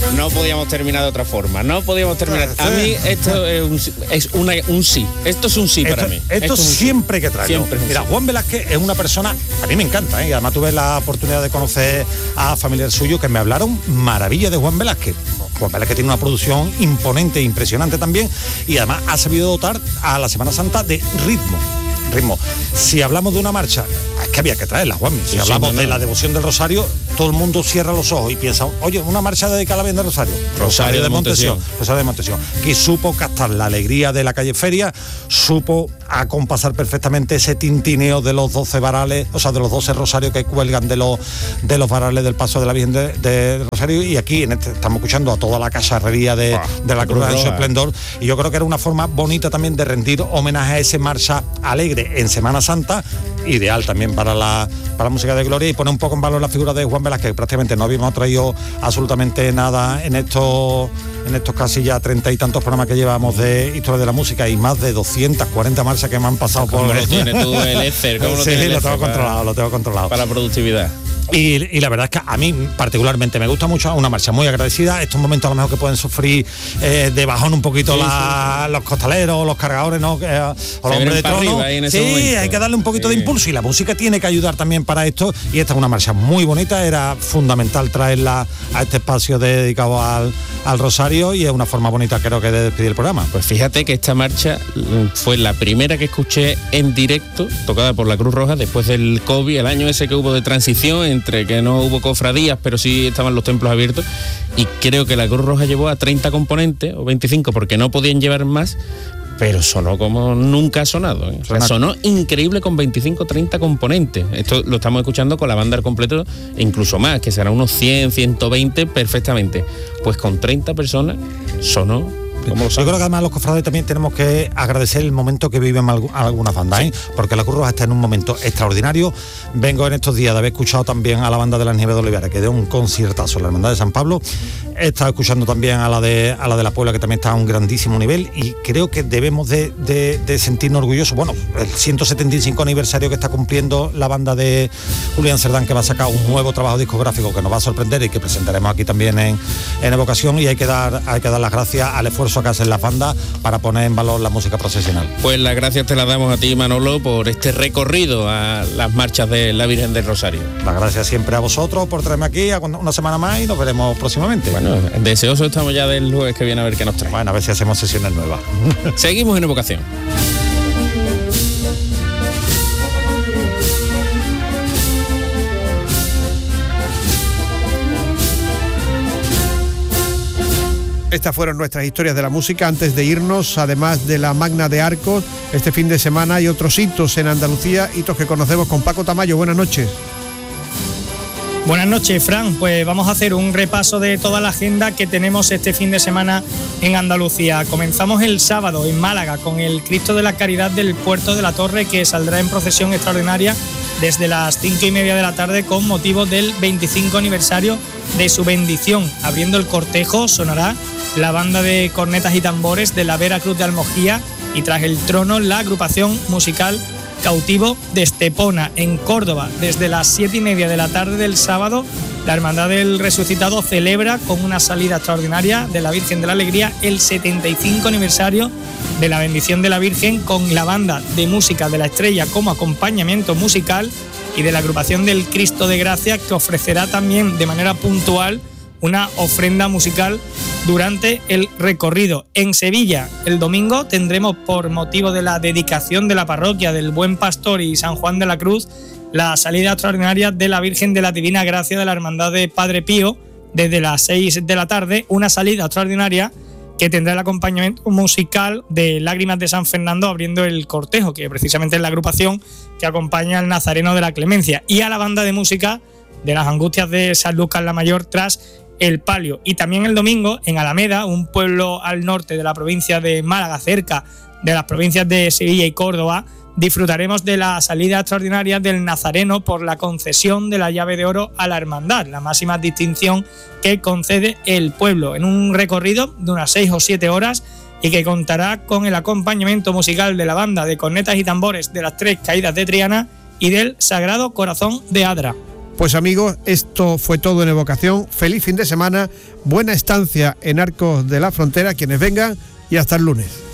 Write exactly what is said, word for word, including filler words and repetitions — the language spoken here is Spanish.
No podíamos terminar de otra forma, no podíamos terminar. A mí esto es un, es una, un sí, esto es un sí esto, para mí. Esto, esto siempre que traigo. Siempre Mira, sí. Juan Velázquez es una persona, a mí me encanta, ¿eh? Y además tuve la oportunidad de conocer a familiares suyos que me hablaron maravilla de Juan Velázquez. Juan Velázquez tiene una producción imponente, impresionante también, y además ha sabido dotar a la Semana Santa de ritmo. ritmo. Si hablamos de una marcha, es que había que traerla, Juanmi. Si sí, hablamos sí, no, no. de la devoción del Rosario, todo el mundo cierra los ojos y piensa, oye, una marcha dedicada a la Virgen del Rosario. Rosario, Rosario de Montesión. Rosario de Montesión. Que supo captar la alegría de la calle Feria, supo acompasar perfectamente ese tintineo de los doce varales, o sea, de los doce rosarios que cuelgan de los de los varales del paso de la Virgen de, de Rosario. Y aquí en este, estamos escuchando a toda la cacharrería de, ah, de la Cruz en su esplendor. Y yo creo que era una forma bonita también de rendir homenaje a ese marcha alegre en Semana Santa, ideal también para la, para la música de gloria, y poner un poco en valor la figura de Juan Velázquez, que prácticamente no habíamos traído absolutamente nada en estos en estos casi ya treinta y tantos programas que llevamos de historia de la música y más de doscientas cuarenta marchas que me han pasado por... Hombre, tiene tú el Ether, ¿cómo lo sí, tienes? lo tengo controlado, lo tengo controlado. Para la productividad. Y, y la verdad es que a mí particularmente me gusta mucho, una marcha muy agradecida. Estos momentos a lo mejor que pueden sufrir eh, de bajón un poquito sí, la, sí, sí. los costaleros, los cargadores, ¿no? Eh, o los hombres de trono. Sí, hay que darle un poquito sí. de impulso, y la música tiene que ayudar también para esto. Y esta es una marcha muy bonita, era fundamental traerla a este espacio dedicado al, al Rosario, y es una forma bonita, creo que, de despedir el programa. Pues fíjate que esta marcha fue la primera que escuché en directo, tocada por la Cruz Roja, después del COVID, el año ese que hubo de transición, entre que no hubo cofradías, pero sí estaban los templos abiertos, y creo que la Cruz Roja llevó a treinta componentes, o veinticinco, porque no podían llevar más, pero sonó como nunca ha sonado, ¿eh? O sea, sonó increíble con veinticinco, treinta componentes. Esto lo estamos escuchando con la banda al completo, e incluso más, que será unos cien, ciento veinte perfectamente. Pues con treinta personas sonó... Yo creo que además los cofrades también tenemos que agradecer el momento que viven algunas bandas, ¿eh? Porque la Cruz Roja está en un momento extraordinario. Vengo en estos días de haber escuchado también a la banda de las Nieves de Olivares, que dio un conciertazo, la Hermandad de San Pablo. He estado escuchando también a la de a la de la Puebla, que también está a un grandísimo nivel, y creo que debemos de, de, de sentirnos orgullosos. Bueno, el ciento setenta y cinco aniversario que está cumpliendo la banda de Julián Cerdán, que va a sacar un nuevo trabajo discográfico que nos va a sorprender y que presentaremos aquí también en, en Evocación, y hay que dar hay que dar las gracias al esfuerzo que hacen las bandas para poner en valor la música procesional. Pues las gracias te las damos a ti, Manolo, por este recorrido a las marchas de la Virgen del Rosario. Las gracias siempre a vosotros por traerme aquí una semana más, y nos veremos próximamente. Bueno, deseosos estamos ya del jueves que viene, a ver qué nos trae. Bueno, a ver si hacemos sesiones nuevas. Seguimos en Evocación. Estas fueron nuestras historias de la música. Antes de irnos, además de la Magna de Arcos, este fin de semana hay otros hitos en Andalucía, hitos que conocemos con Paco Tamayo. Buenas noches. Buenas noches, Fran. Pues vamos a hacer un repaso de toda la agenda que tenemos este fin de semana en Andalucía. Comenzamos el sábado en Málaga con el Cristo de la Caridad del Puerto de la Torre, que saldrá en procesión extraordinaria desde las cinco y media de la tarde con motivo del veinticinco aniversario de su bendición. Abriendo el cortejo sonará la banda de cornetas y tambores de la Vera Cruz de Almojía, y tras el trono la agrupación musical Cautivo de Estepona. En Córdoba, desde las siete y media de la tarde del sábado, la Hermandad del Resucitado celebra con una salida extraordinaria de la Virgen de la Alegría el setenta y cinco aniversario de la bendición de la Virgen, con la banda de música de la Estrella como acompañamiento musical, y de la agrupación del Cristo de Gracia, que ofrecerá también de manera puntual una ofrenda musical durante el recorrido. En Sevilla, el domingo, tendremos, por motivo de la dedicación de la parroquia del Buen Pastor y San Juan de la Cruz, la salida extraordinaria de la Virgen de la Divina Gracia de la Hermandad de Padre Pío desde las seis de la tarde, una salida extraordinaria que tendrá el acompañamiento musical de Lágrimas de San Fernando abriendo el cortejo, que precisamente es la agrupación que acompaña al Nazareno de la Clemencia, y a la banda de música de las Angustias de San Lucas la Mayor tras el palio. Y también el domingo en Alameda, un pueblo al norte de la provincia de Málaga, cerca de las provincias de Sevilla y Córdoba, disfrutaremos de la salida extraordinaria del Nazareno por la concesión de la llave de oro a la hermandad, la máxima distinción que concede el pueblo, en un recorrido de unas seis o siete horas, y que contará con el acompañamiento musical de la banda de cornetas y tambores de las Tres Caídas de Triana y del Sagrado Corazón de Adra. Pues amigos, esto fue todo en Evocación. Feliz fin de semana, buena estancia en Arcos de la Frontera, quienes vengan, y hasta el lunes.